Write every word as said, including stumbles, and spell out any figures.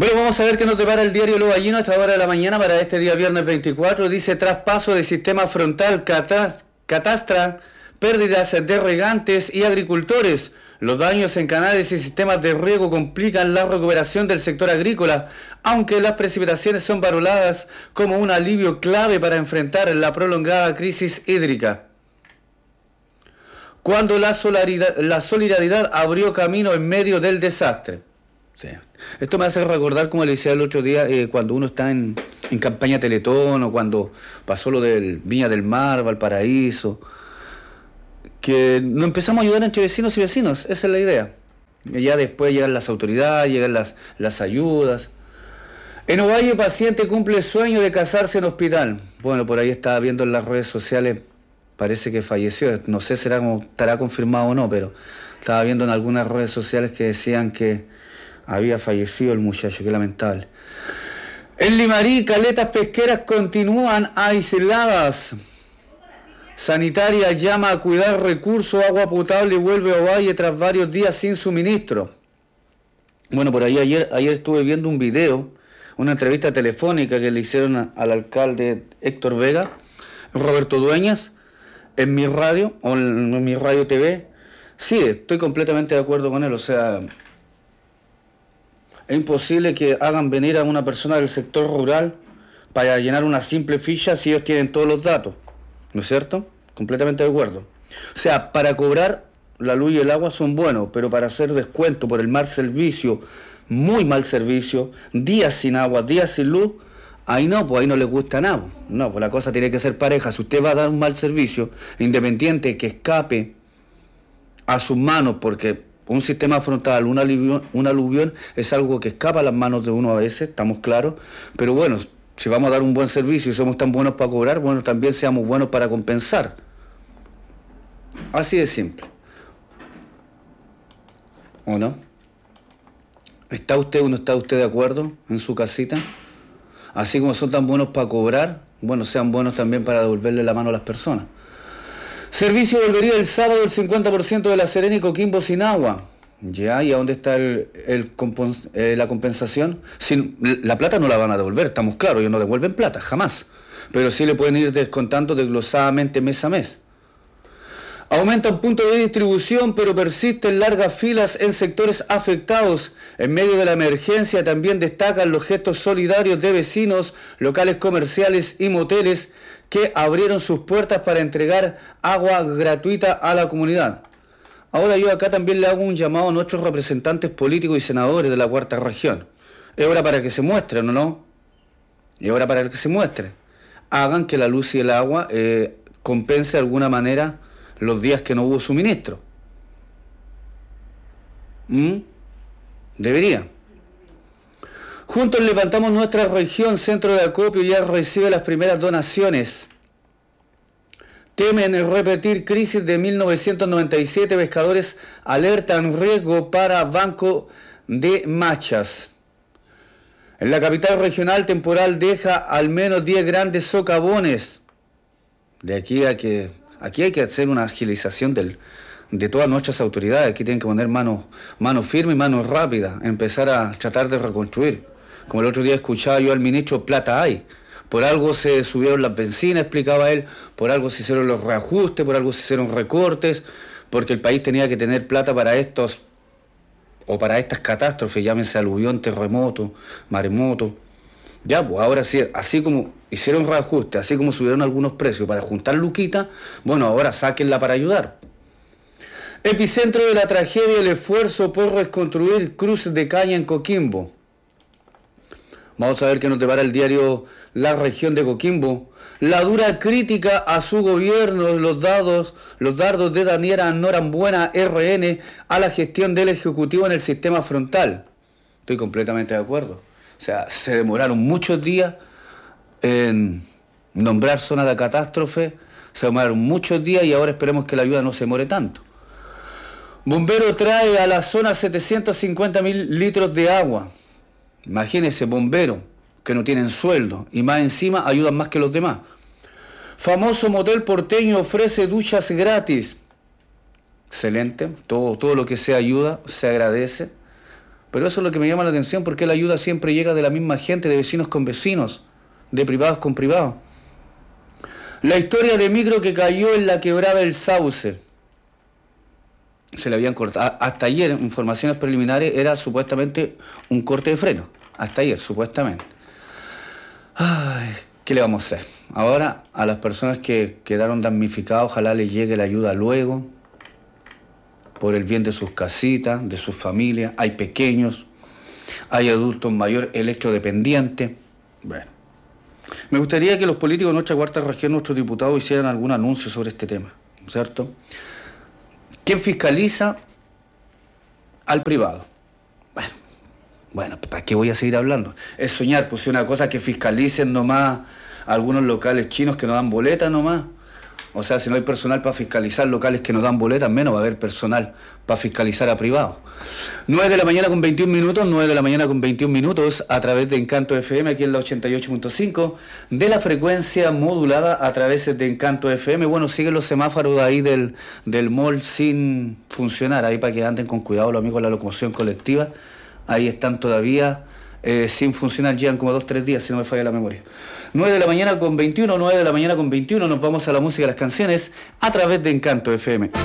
Bueno, vamos a ver qué nos depara el diario Lo Ballino a esta hora de la mañana para este día viernes veinticuatro. Dice: traspaso de sistema frontal, cata- catastra, pérdidas de regantes y agricultores. Los daños en canales y sistemas de riego complican la recuperación del sector agrícola, aunque las precipitaciones son valoradas como un alivio clave para enfrentar la prolongada crisis hídrica. Cuando la solidaridad, la solidaridad abrió camino en medio del desastre. Sí. Esto me hace recordar, como le decía el otro día, eh, cuando uno está en, en campaña Teletón o cuando pasó lo del Viña del Mar, Valparaíso, que nos empezamos a ayudar entre vecinos y vecinos, esa es la idea. Y ya después llegan las autoridades, llegan las, las ayudas. En Ovalle, paciente cumple el sueño de casarse en hospital. Bueno, por ahí estaba viendo en las redes sociales, parece que falleció, no sé si será, estará confirmado o no, pero estaba viendo en algunas redes sociales que decían que había fallecido el muchacho, qué lamentable. En Limarí, caletas pesqueras continúan aisladas. Sanitaria llama a cuidar recursos, agua potable y vuelve a Ovalle tras varios días sin suministro. Bueno, por ahí ayer, ayer estuve viendo un video, una entrevista telefónica que le hicieron a, al alcalde Héctor Vega, Roberto Dueñas, en mi radio, o en, en mi radio T V. Sí, estoy completamente de acuerdo con él, o sea, es imposible que hagan venir a una persona del sector rural para llenar una simple ficha si ellos tienen todos los datos, ¿no es cierto? Completamente de acuerdo. O sea, para cobrar la luz y el agua son buenos, pero para hacer descuento por el mal servicio, muy mal servicio, días sin agua, días sin luz, ahí no, pues ahí no les gusta nada. No, pues la cosa tiene que ser pareja. Si usted va a dar un mal servicio, independiente que escape a sus manos, porque un sistema frontal, un aluvión, un aluvión es algo que escapa a las manos de uno a veces, estamos claros, pero bueno, si vamos a dar un buen servicio y somos tan buenos para cobrar, bueno, también seamos buenos para compensar. Así de simple. ¿O no? ¿Está usted o no está usted de acuerdo en su casita? Así como son tan buenos para cobrar, bueno, sean buenos también para devolverle la mano a las personas. Servicio volvería el sábado el cincuenta por ciento de La Serena y Coquimbo sin agua. Ya, ¿y a dónde está el, el compons, eh, la compensación? Si, la plata no la van a devolver, estamos claros, ellos no devuelven plata, jamás. Pero sí le pueden ir descontando desglosadamente mes a mes. Aumentan puntos de distribución, pero persisten largas filas en sectores afectados. En medio de la emergencia también destacan los gestos solidarios de vecinos, locales comerciales y moteles que abrieron sus puertas para entregar agua gratuita a la comunidad. Ahora yo acá también le hago un llamado a nuestros representantes políticos y senadores de la cuarta región. Es hora para que se muestren, ¿o no? Es hora para que se muestren. Hagan que la luz y el agua eh, compense de alguna manera los días que no hubo suministro. ¿Mm? Debería. Juntos levantamos nuestra región, centro de acopio ya recibe las primeras donaciones. Temen repetir crisis de mil novecientos noventa y siete, pescadores alertan riesgo para Banco de Machas. En la capital regional temporal deja al menos diez grandes socavones. De aquí a que, aquí hay que hacer una agilización del, de todas nuestras autoridades. Aquí tienen que poner manos mano firmes y manos rápidas, empezar a tratar de reconstruir. Como el otro día escuchaba yo al ministro, plata hay. Por algo se subieron las bencinas, explicaba él, por algo se hicieron los reajustes, por algo se hicieron recortes, porque el país tenía que tener plata para estos, o para estas catástrofes, llámense aluvión, terremoto, maremoto. Ya, pues ahora sí, así como hicieron reajustes, así como subieron algunos precios para juntar luquita, bueno, ahora sáquenla para ayudar. Epicentro de la tragedia, el esfuerzo por reconstruir cruces de caña en Coquimbo. Vamos a ver qué nos depara el diario La Región de Coquimbo. La dura crítica a su gobierno, los dados, los dardos de Daniela Norambuena R N a la gestión del Ejecutivo en el sistema frontal. Estoy completamente de acuerdo. O sea, se demoraron muchos días en nombrar zona de catástrofe, se demoraron muchos días y ahora esperemos que la ayuda no se demore tanto. Bombero trae a la zona setecientos cincuenta mil litros de agua. Imagínense, bomberos que no tienen sueldo y más encima ayudan más que los demás. Famoso motel porteño ofrece duchas gratis. Excelente, todo, todo lo que sea ayuda se agradece. Pero eso es lo que me llama la atención, porque la ayuda siempre llega de la misma gente, de vecinos con vecinos, de privados con privados. La historia de micro que cayó en la quebrada del Sauce. Se le habían cortado. Hasta ayer, informaciones preliminares, era supuestamente un corte de freno. Hasta ayer, supuestamente. Ay, ¿qué le vamos a hacer? Ahora, a las personas que quedaron damnificadas, ojalá les llegue la ayuda luego, por el bien de sus casitas, de sus familias. Hay pequeños, hay adultos mayores, electrodependientes. Bueno, me gustaría que los políticos de nuestra cuarta región, nuestros diputados, hicieran algún anuncio sobre este tema, ¿cierto? ¿Quién fiscaliza al privado? Bueno, bueno, ¿para qué voy a seguir hablando? Es soñar, pues, una cosa que fiscalicen nomás algunos locales chinos que no dan boletas nomás. O sea, si no hay personal para fiscalizar locales que no dan boletas, menos va a haber personal para fiscalizar a privados. nueve de la mañana con veintiún minutos, nueve de la mañana con veintiún minutos, a través de Encanto F M, aquí en la ochenta y ocho punto cinco, de la frecuencia modulada a través de Encanto F M. Bueno, siguen los semáforos de ahí del, del mall sin funcionar, ahí para que anden con cuidado los amigos de la locomoción colectiva. Ahí están todavía eh, sin funcionar, llevan como dos, tres días, si no me falla la memoria. nueve de la mañana con veintiuno, nueve de la mañana con veintiuno, nos vamos a la música, a las canciones, a través de Encanto F M.